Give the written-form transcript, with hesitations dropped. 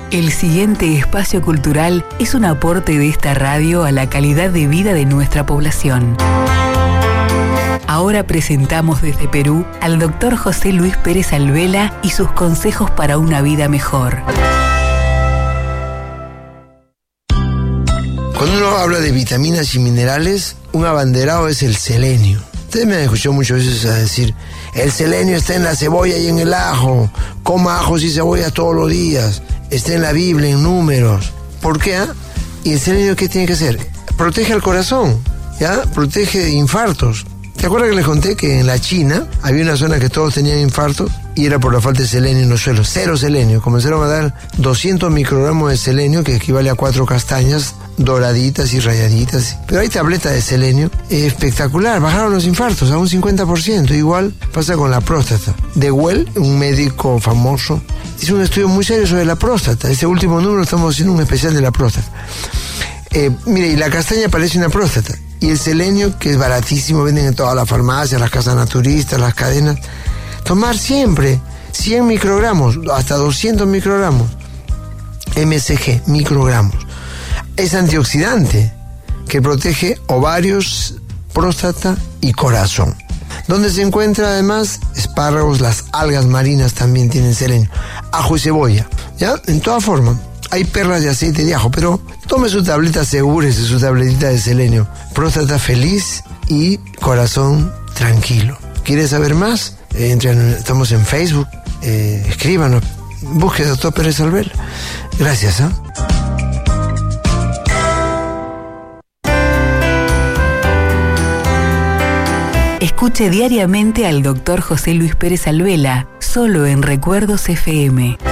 El siguiente espacio cultural es un aporte de esta radio a la calidad de vida de nuestra población. Ahora presentamos desde Perú al Dr. José Luis Pérez Alvela y sus consejos para una vida mejor. Cuando uno habla de vitaminas y minerales, un abanderado es el selenio. Ustedes me han escuchado muchas veces a decir, el selenio está en la cebolla y en el ajo, coma ajos y cebollas todos los días, está en la Biblia, en Números. ¿Por qué? ¿Y el selenio qué tiene que hacer? Protege al corazón, ¿ya? Protege de infartos. ¿Te acuerdas que les conté que en la China había una zona que todos tenían infartos y era por la falta de selenio en los suelos? Cero selenio. Comenzaron a dar 200 microgramos de selenio, que equivale a 4 castañas doraditas y rayaditas. Pero hay tabletas de selenio espectacular. Bajaron los infartos a un 50%. Igual pasa con la próstata. De Well, un médico famoso, hizo un estudio muy serio sobre la próstata. Este último número estamos haciendo un especial de la próstata. Mire, y la castaña parece una próstata. Y el selenio, que es baratísimo, venden en todas las farmacias, las casas naturistas, las cadenas. Tomar siempre 100 microgramos, hasta 200 microgramos. MSG, microgramos. Es antioxidante, que protege ovarios, próstata y corazón. Donde se encuentra además espárragos, las algas marinas también tienen selenio. Ajo y cebolla, ¿ya? En toda forma. Hay perlas de aceite de ajo, pero tome su tableta, asegúrese su tabletita de selenio. Próstata feliz y corazón tranquilo. ¿Quiere saber más? Estamos en Facebook, escríbanos, busque Dr. Pérez Alvela. Gracias. Escuche diariamente al Dr. José Luis Pérez Alvela, solo en Recuerdos FM.